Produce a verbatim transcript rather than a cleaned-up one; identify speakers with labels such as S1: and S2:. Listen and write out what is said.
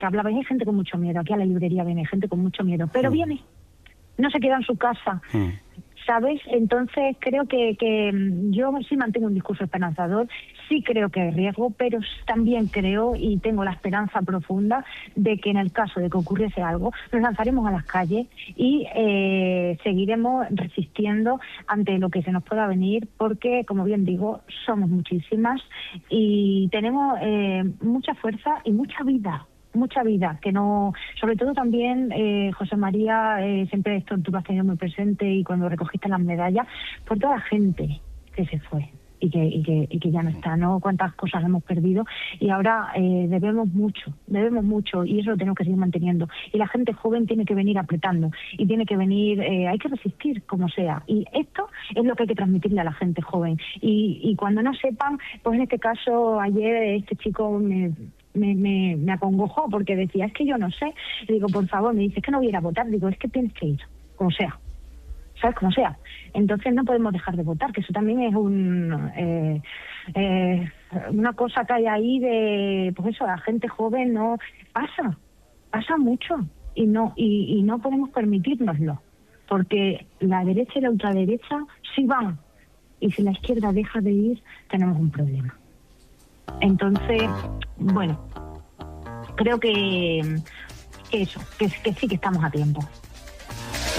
S1: que hablabais, hay gente con mucho miedo, aquí a la librería viene gente con mucho miedo, pero viene, no se queda en su casa, ¿sabes? Entonces creo que, que yo sí mantengo un discurso esperanzador, sí creo que hay riesgo, pero también creo y tengo la esperanza profunda de que en el caso de que ocurriese algo, nos lanzaremos a las calles y eh, seguiremos resistiendo ante lo que se nos pueda venir, porque, como bien digo, somos muchísimas y tenemos eh, mucha fuerza y mucha vida. mucha vida, que no, sobre todo también, eh, José María, eh, siempre esto tú lo has tenido muy presente y cuando recogiste las medallas, por toda la gente que se fue y que, y que, y que ya no está, ¿no? Cuántas cosas hemos perdido y ahora eh, debemos mucho, debemos mucho y eso lo tenemos que seguir manteniendo. Y la gente joven tiene que venir apretando y tiene que venir, eh, hay que resistir como sea. Y esto es lo que hay que transmitirle a la gente joven. Y, y cuando no sepan, pues en este caso, ayer este chico me... Me, me, me acongojó porque decía, es que yo no sé. Le digo, por favor, me dice, es que no voy a ir a votar. Digo, es que tienes que ir, como sea. ¿Sabes? Como sea. Entonces no podemos dejar de votar, que eso también es un eh, eh, una cosa que hay ahí de, pues eso, la gente joven no pasa, pasa mucho y no y, y no podemos permitírnoslo, porque la derecha y la ultraderecha sí van y si la izquierda deja de ir, tenemos un problema. Entonces, bueno, creo que, que eso, que, que sí que estamos a tiempo.